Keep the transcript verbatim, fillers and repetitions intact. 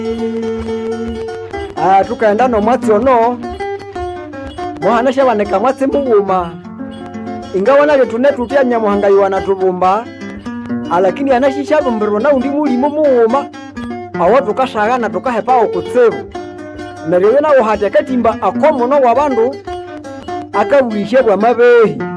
Ah, tukaenda no mwatsi ono mwana shabaneka mwatsi muuma ingawa nalyo tunetutya Nyamuhanga yiwana tubumba alakini anashisha bumbirwa na undi mulimo muuma awo tukashagana tukahepawo kutsibu neryo nawo hati akatimba akomono wabandu akabulishe bwa mabehi